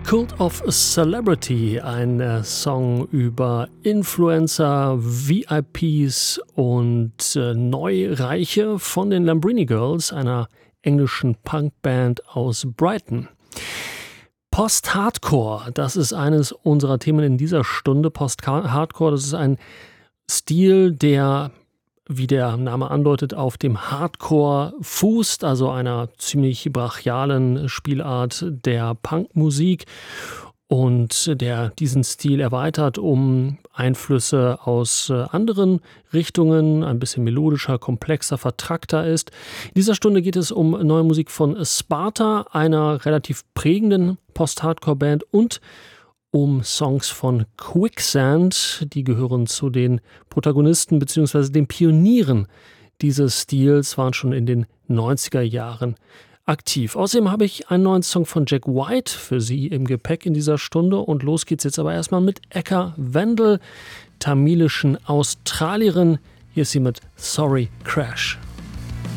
Cult of Celebrity, ein Song über Influencer, VIPs und Neureiche von den Lambrini Girls, einer englischen Punkband aus Brighton. Post-Hardcore, das ist eines unserer Themen in dieser Stunde. Post-Hardcore, das ist ein Stil, der, wie der Name andeutet, auf dem Hardcore fußt, also einer ziemlich brachialen Spielart der Punkmusik und der diesen Stil erweitert um Einflüsse aus anderen Richtungen, ein bisschen melodischer, komplexer, vertrackter ist. In dieser Stunde geht es um neue Musik von Sparta, einer relativ prägenden Post-Hardcore-Band, und um Songs von Quicksand. Die gehören zu den Protagonisten bzw. den Pionieren dieses Stils, waren schon in den 90er Jahren aktiv. Außerdem habe ich einen neuen Song von Jack White für Sie im Gepäck in dieser Stunde, und los geht's jetzt aber erstmal mit Eka Wendel, tamilischen Australierin. Hier ist sie mit Sorry Crash.